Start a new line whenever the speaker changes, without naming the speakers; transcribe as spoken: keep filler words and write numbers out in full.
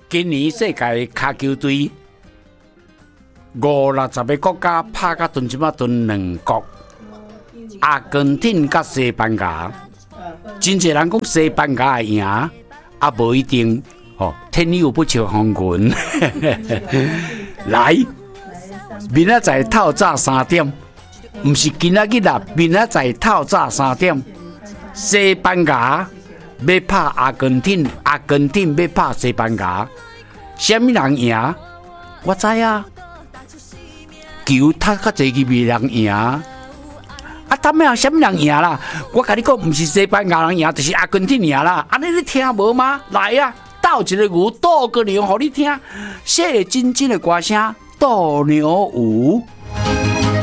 今年世界卡球队五六十个国家拍到阵即马阵两国，阿根廷甲西班牙，真侪人讲西班牙会赢，啊无一定。哦，天有不测风云，来，明仔载透早三点，唔是今仔日啦，明仔载透早三点，西班牙要拍阿根廷，阿根廷要拍西班牙，什么人赢？我知啊，球踢较济个未人赢。啊，当然什么人赢啦？我甲你讲，唔是西班牙人赢，就是阿根廷赢啦。安尼你听无吗？来呀、啊！斗一个牛，斗个牛，互你听。写真真的歌声，斗牛舞。